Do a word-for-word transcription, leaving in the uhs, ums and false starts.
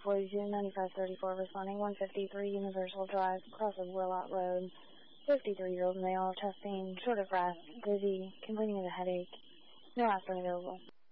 forty-two ninety-five thirty-four, responding one fifty-three Universal Drive, cross of Willow Road. fifty-three-year-old male, chest pain, short of breath, dizzy, complaining of a headache. No aspirin available.